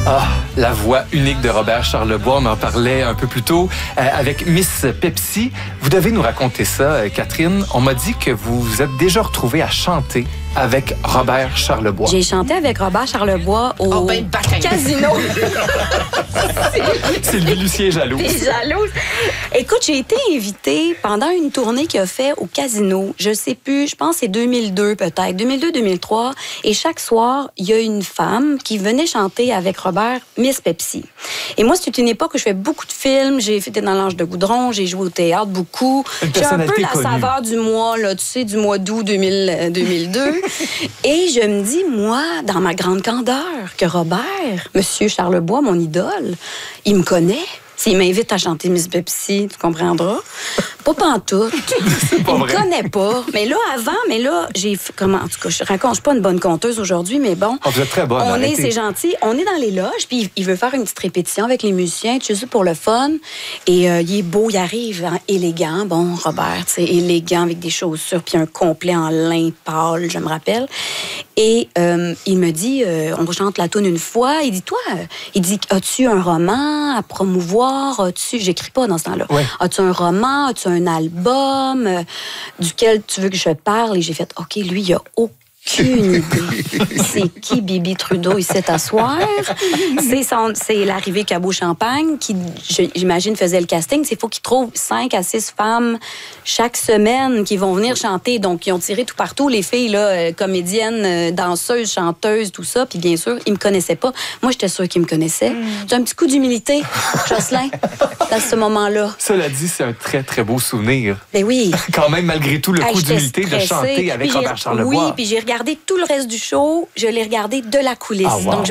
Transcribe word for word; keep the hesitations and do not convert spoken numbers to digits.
Ah, la voix unique de Robert Charlebois, on en parlait un peu plus tôt euh, avec Miss Pepsi. Vous devez nous raconter ça, euh, Catherine. On m'a dit que vous vous êtes déjà retrouvée à chanter avec Robert Charlebois. J'ai chanté avec Robert Charlebois au oh ben, casino. Sylvie Lucien est jalouse. T'es jalouse. Écoute, j'ai été invitée pendant une tournée qu'il a fait au casino. Je sais plus, je pense que c'est deux mille deux peut-être, deux mille deux deux mille trois. Et chaque soir, il y a une femme qui venait chanter avec Robert, Miss Pepsi. Et moi, c'est une époque où je fais beaucoup de films. J'ai fait dans l'Ange de Goudron, j'ai joué au théâtre beaucoup. Une J'ai un peu la connue. saveur du mois, là, tu sais, du mois d'août deux mille, deux mille deux. Et je me dis, moi, dans ma grande candeur, que Robert, Monsieur Charlebois, mon idole, il me connaît. S'il m'invite à chanter Miss Pepsi, tu comprendras. Pas pantoute. C'est pas Il vrai. me connaît pas. Mais là, avant, mais là, j'ai... Comment, en tout cas, je raconte, je suis pas une bonne conteuse aujourd'hui, mais bon. Oh, vous êtes très bonne, On arrêtez. est, c'est gentil. On est dans les loges, puis il veut faire une petite répétition avec les musiciens, tu sais, pour le fun. Et euh, il est beau, il arrive hein, élégant. Bon, Robert, tu sais, élégant avec des chaussures, puis un complet en lin pâle, je me rappelle. Et euh, il me dit, euh, on chante la toune une fois. Il dit, toi, euh, il dit, as-tu un roman à promouvoir? As-tu, j'écris pas dans ce temps-là. Ouais. As-tu un roman? As-tu un album euh, duquel tu veux que je parle? Et j'ai fait, OK, lui, il a aucune idée. C'est qui Bibi Trudeau ici à soir? C'est, son, c'est l'arrivée Cabot-Champagne qui, j'imagine, faisait le casting. Il faut qu'il trouve cinq à six femmes chaque semaine qui vont venir chanter. Donc, ils ont tiré tout partout, les filles, là, comédiennes, danseuses, chanteuses, tout ça. Puis bien sûr, ils me connaissaient pas. Moi, j'étais sûre qu'ils me connaissaient. Mm. J'ai un petit coup d'humilité, Jocelyn, à ce moment-là. Cela dit, c'est un très, très beau souvenir. Ben oui. Quand même, malgré tout, le Hey, coup j'étais d'humilité de stressée. chanter avec Puis j'ai- Robert Charlebois. Oui, puis j'ai regardé tout le reste du show. Je l'ai regardé de la coulisse. Ah, wow. Donc, je